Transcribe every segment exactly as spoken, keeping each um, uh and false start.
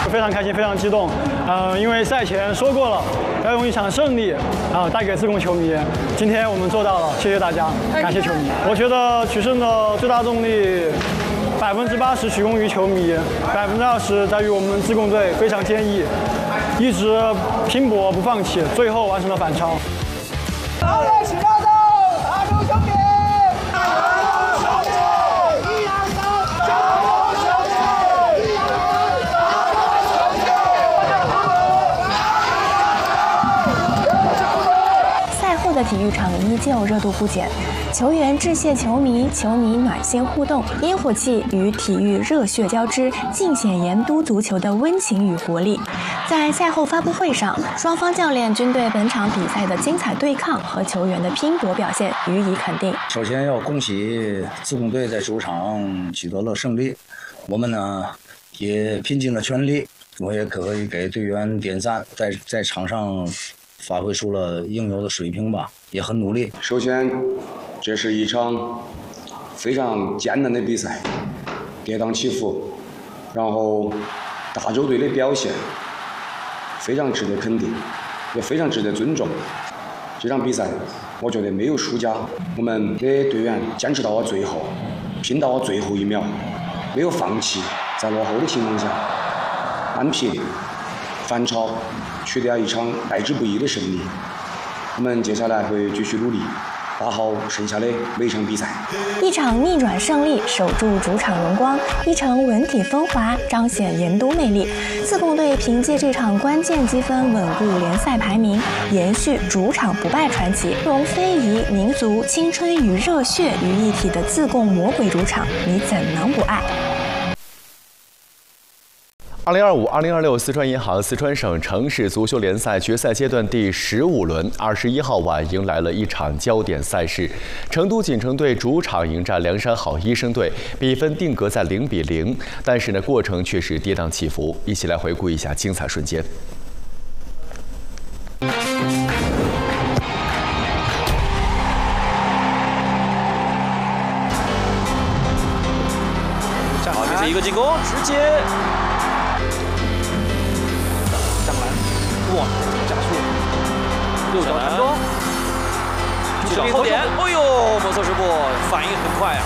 非常开心，非常激动。嗯、呃，因为赛前说过了，要用一场胜利，然后带给自贡球迷。今天我们做到了，谢谢大家，感谢球迷。我觉得取胜的最大动力，百分之八十取功于球迷，百分之二十在于我们自贡队非常坚毅，一直拼搏不放弃，最后完成了反超。 好嘞，起高动，打住兄弟！ 的体育场依旧热度不减，球员致谢球迷，球迷暖心互动，烟火气与体育热血交织，尽显盐都足球的温情与活力。在赛后发布会上，双方教练均对本场比赛的精彩对抗和球员的拼搏表现予以肯定。 首先要恭喜自贡队在主场取得了胜利，我们呢也拼尽了全力，我也可以给队员点赞，在在场上发挥出了应有的水平吧，也很努力。 首先，这是一场非常艰难的比赛，跌宕起伏，然后大洲队的表现非常值得肯定，也非常值得尊重。这场比赛，我觉得没有输家，我们的队员坚持到了最后，拼到了最后一秒，没有放弃，在落后的情况下，扳平、反超。取得一场来之不易的胜利，我们接下来会继续努力，打好剩下的每场比赛。 一场逆转胜利，守住主场荣光；一场稳体风华，彰显盐都魅力。自贡队凭借这场关键积分稳固联赛排名，延续主场不败传奇。融非遗、民族、青春与热血于一体的自贡魔鬼主场，你怎能不爱？ 二零二五二零二六四川银行四川省城市足球联赛决赛阶段第十五轮，二十一号晚迎来了一场焦点赛事。成都锦城队主场迎战凉山好医生队，比分定格在零比零，但是呢，过程却是跌宕起伏。一起来回顾一下精彩瞬间。 好，这是一个进攻，直接。哇，加速，右脚传中，去找后点，哎呦，莫测师傅反应很快啊！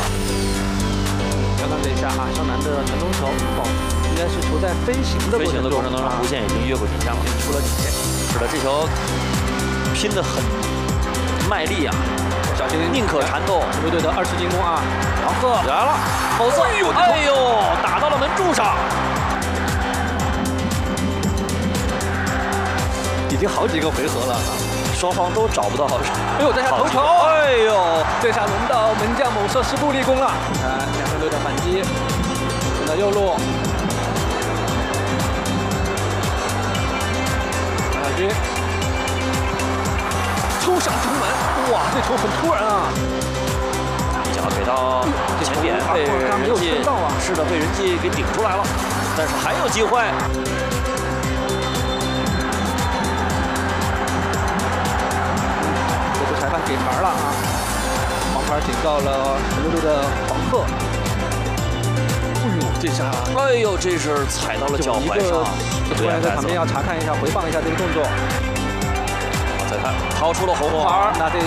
刚刚这一下啊，湘南的传中球，哦，应该是球在飞行的飞行的过程当中，弧线已经越过底线了， 出了底线。 是的，这球拼得很卖力啊！ 小心， 宁可缠斗。 球队的二次进攻啊，黄鹤来了，口子，哎呦，打到了门柱上。 已经好几个回合了， 双方都找不到。 哎呦，这下头球！ 哎呦， 这下轮到门将某设施部立功了。看两个队的反击，顺到右路，马小军抽上中门，哇，这球很突然啊！ 一脚给到前点，被人际是的，被人际给顶出来了，但是还有机会。 裁判给牌了啊！黄牌警告了溜溜的黄鹤。哎呦，这下， 哎呦，这是踩到了脚踝上。 球员在旁边要查看一下，回放一下这个动作。 裁判掏出了红牌， 那这。